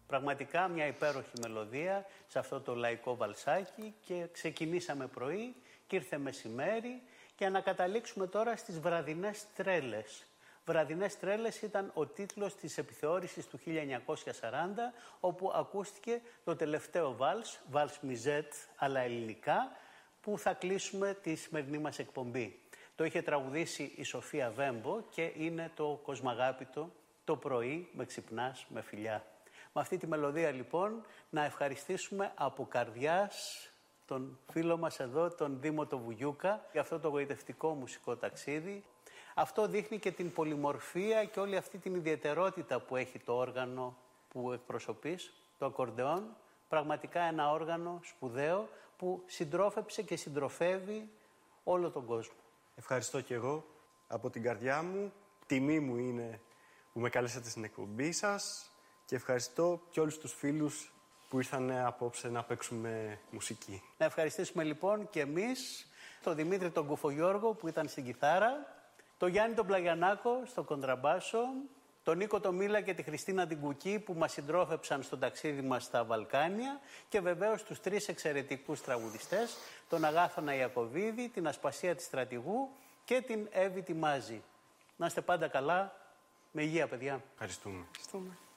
Πραγματικά μια υπέροχη μελωδία σε αυτό το λαϊκό βαλσάκι και ξεκινήσαμε πρωί και ήρθε μεσημέρι και να καταλήξουμε τώρα στις βραδινές τρέλες. Βραδινές τρέλες ήταν ο τίτλος της επιθεώρησης του 1940, όπου ακούστηκε το τελευταίο βάλς Μιζέτ, αλλά ελληνικά, που θα κλείσουμε τη σημερινή μας εκπομπή. Το είχε τραγουδήσει η Σοφία Βέμπο και είναι το κοσμαγάπητο «Το πρωί με ξυπνάς με φιλιά». Με αυτή τη μελωδία λοιπόν να ευχαριστήσουμε από καρδιάς τον φίλο μας εδώ, τον Δήμο το Βουγιούκα, για αυτό το γοητευτικό μουσικό ταξίδι. Αυτό δείχνει και την πολυμορφία και όλη αυτή την ιδιαιτερότητα που έχει το όργανο που εκπροσωπείς, το ακορντεόν. Πραγματικά ένα όργανο σπουδαίο που συντρόφεψε και συντροφεύει όλο τον κόσμο. Ευχαριστώ και εγώ από την καρδιά μου. Τιμή μου είναι που με καλέσατε στην εκπομπή σας και ευχαριστώ και όλους τους φίλους που ήρθαν απόψε να παίξουμε μουσική. Να ευχαριστήσουμε λοιπόν και εμείς τον Δημήτρη τον Κουφογιώργο που ήταν στην κιθάρα, τον Γιάννη τον Πλαγιανάκο στο κοντραμπάσο, τον Νίκο τον Μίλα και τη Χριστίνα την Κουκή που μας συντρόφεψαν στο ταξίδι μας στα Βαλκάνια και βεβαίως τους τρεις εξαιρετικούς τραγουδιστές, τον Αγάθωνα Ιακωβίδη, την Ασπασία τη Στρατηγού και την Εύη τη Μάζη. Να είστε πάντα καλά, με υγεία παιδιά. Ευχαριστούμε.